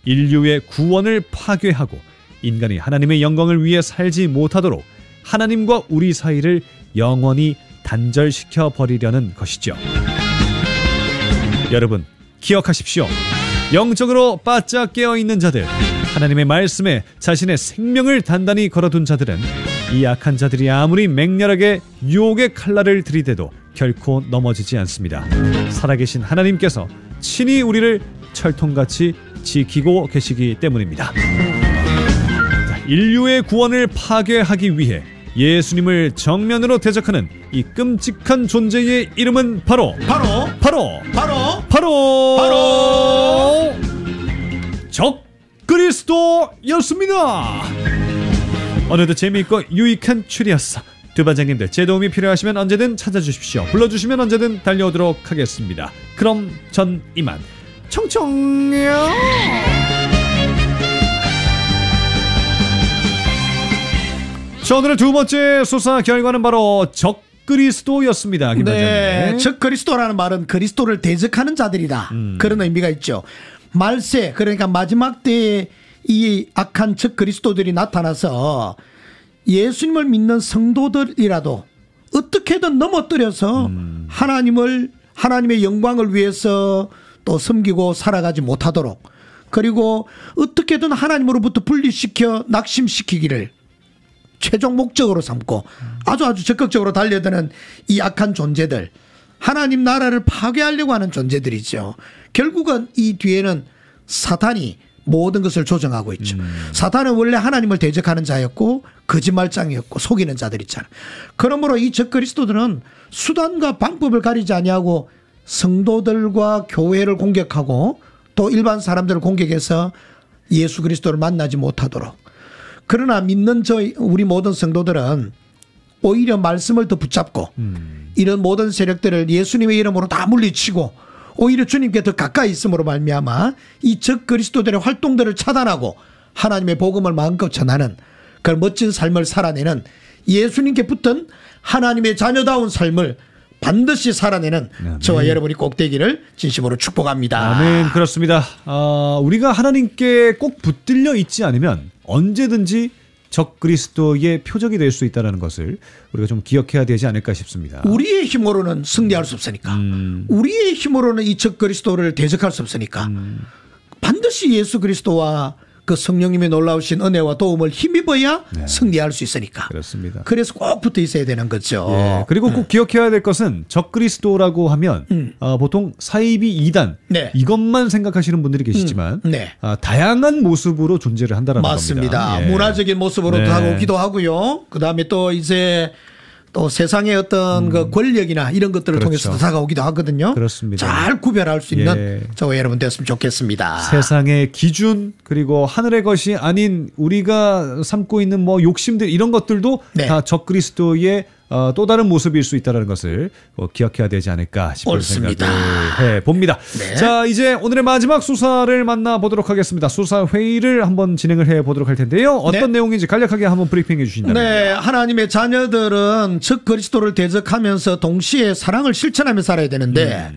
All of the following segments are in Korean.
인류의 구원을 파괴하고 인간이 하나님의 영광을 위해 살지 못하도록 하나님과 우리 사이를 영원히 단절시켜 버리려는 것이죠. 여러분, 기억하십시오. 영적으로 바짝 깨어있는 자들, 하나님의 말씀에 자신의 생명을 단단히 걸어둔 자들은 이 약한 자들이 아무리 맹렬하게 유혹의 칼날을 들이대도 결코 넘어지지 않습니다. 살아계신 하나님께서 친히 우리를 철통같이 지키고 계시기 때문입니다. 인류의 구원을 파괴하기 위해 예수님을 정면으로 대적하는 이 끔찍한 존재의 이름은 바로 적그리스도였습니다. 오늘도 재미있고 유익한 추리였어. 두 반장님들, 제 도움이 필요하시면 언제든 찾아주십시오. 불러주시면 언제든 달려오도록 하겠습니다. 그럼 전 이만 청청요. 자, 오늘의 두 번째 수사 결과는 바로 적그리스도였습니다. 김 반장님. 네, 적그리스도라는 말은 그리스도를 대적하는 자들이다. 그런 의미가 있죠. 말세, 그러니까 마지막 때에 이 악한 적그리스도들이 나타나서 예수님을 믿는 성도들이라도 어떻게든 넘어뜨려서 하나님의 영광을 위해서 또 섬기고 살아가지 못하도록, 그리고 어떻게든 하나님으로부터 분리시켜 낙심시키기를 최종 목적으로 삼고 아주 적극적으로 달려드는 이 악한 존재들, 하나님 나라를 파괴하려고 하는 존재들이죠. 결국은 이 뒤에는 사탄이 모든 것을 조정하고 있죠. 사탄은 원래 하나님을 대적하는 자였고 거짓말장이었고 속이는 자들 있잖아요. 그러므로 이 적그리스도들은 수단과 방법을 가리지 아니하고 성도들과 교회를 공격하고 또 일반 사람들을 공격해서 예수 그리스도를 만나지 못하도록. 그러나 믿는 우리 모든 성도들은 오히려 말씀을 더 붙잡고 이런 모든 세력들을 예수님의 이름으로 다 물리치고 오히려 주님께 더 가까이 있음으로 말미암아 이 적그리스도들의 활동들을 차단하고 하나님의 복음을 마음껏 전하는 그런 멋진 삶을 살아내는, 예수님께 붙은 하나님의 자녀다운 삶을 반드시 살아내는 저와 여러분이 꼭 되기를 진심으로 축복합니다. 아멘. 그렇습니다. 우리가 하나님께 꼭 붙들려 있지 않으면 언제든지 적그리스도의 표적이 될 수 있다는 것을 우리가 좀 기억해야 되지 않을까 싶습니다. 우리의 힘으로는 승리할 수 없으니까, 우리의 힘으로는 이 적그리스도를 대적할 수 없으니까 반드시 예수 그리스도와 그 성령님의 놀라우신 은혜와 도움을 힘입어야 승리할 수 있으니까. 그렇습니다. 그래서 꼭 붙어 있어야 되는 거죠. 예, 그리고 꼭 기억해야 될 것은 적그리스도라고 하면 보통 사이비 이단 이것만 생각하시는 분들이 계시지만 다양한 모습으로 존재를 한다는 겁니다. 맞습니다. 문화적인 모습으로 다가오기도 하고요. 그다음에 또 이제 또 세상의 어떤 그 권력이나 이런 것들을 통해서 다가오기도 하거든요. 그렇습니다. 잘 구별할 수 있는 저와 여러분 됐으면 좋겠습니다. 세상의 기준, 그리고 하늘의 것이 아닌 우리가 삼고 있는 뭐 욕심들, 이런 것들도 다 적그리스도의 또 다른 모습일 수 있다는 것을 기억해야 되지 않을까 싶은 생각을 해봅니다. 자, 이제 오늘의 마지막 수사를 만나보도록 하겠습니다. 수사 회의를 한번 진행을 해보도록 할 텐데요. 어떤 내용인지 간략하게 한번 브리핑해 주신다면. 네, 하나님의 자녀들은 적그리스도를 대적하면서 동시에 사랑을 실천하며 살아야 되는데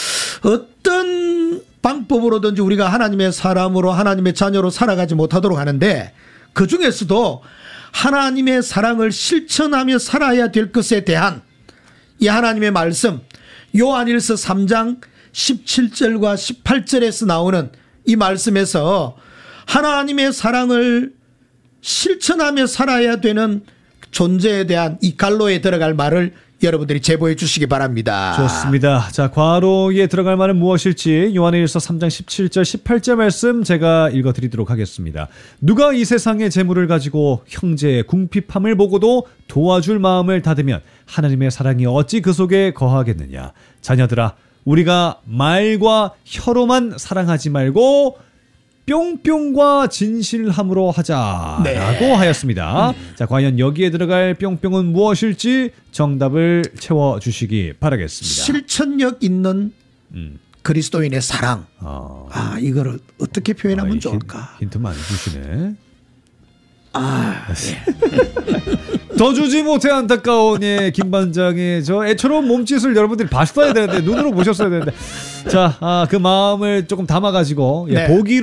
어떤 방법으로든지 우리가 하나님의 사람으로 하나님의 자녀로 살아가지 못하도록 하는데, 그 중에서도 하나님의 사랑을 실천하며 살아야 될 것에 대한 이 하나님의 말씀, 요한일서 3장 17절과 18절에서 나오는 이 말씀에서 하나님의 사랑을 실천하며 살아야 되는 존재에 대한 이 갈로에 들어갈 말을 여러분들이 제보해 주시기 바랍니다. 좋습니다. 자, 괄호에 들어갈 말은 무엇일지 요한일서 3장 17절 18절 말씀 제가 읽어드리도록 하겠습니다. 누가 이 세상의 재물을 가지고 형제의 궁핍함을 보고도 도와줄 마음을 닫으면 하나님의 사랑이 어찌 그 속에 거하겠느냐. 자녀들아, 우리가 말과 혀로만 사랑하지 말고 뿅뿅과 진실함으로 하자라고 하였습니다. 자, 과연 여기에 들어갈 뿅뿅은 무엇일지 정답을 채워주시기 바라겠습니다. 실천력 있는 그리스도인의 사랑. 이거를 어떻게 표현하면 좋을까? 힌트 많이 주시네. 더 주지 못해 안타까운 김 반장의 저 애처로운 몸짓을 여러분들이 봤어야 되는데, 눈으로 보셨어야 되는데, 자, 그 마음을 조금 담아가지고 보기로